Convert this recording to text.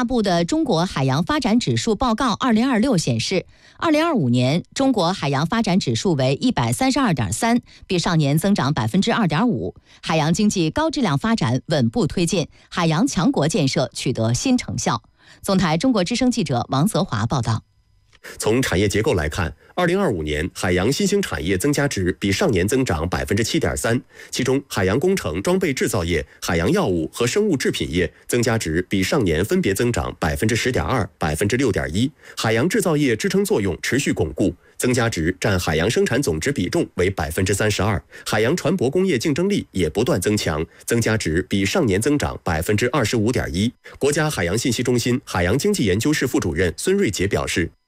发布的《中国海洋发展指数报告2026》显示，2025年中国海洋发展指数为132.3，比上年增长2.5%。海洋经济高质量发展稳步推进，海洋强国建设取得新成效。总台中国之声记者王泽华报道。 从产业结构来看，2025年海洋新兴产业增加值比上年增长7.3%，其中海洋工程装备制造业、海洋药物和生物制品业增加值比上年分别增长10.2%、6.1%。海洋制造业支撑作用持续巩固，增加值占海洋生产总值比重为32%。海洋船舶工业竞争力也不断增强，增加值比上年增长25.1%。国家海洋信息中心海洋经济研究室副主任孙瑞杰表示，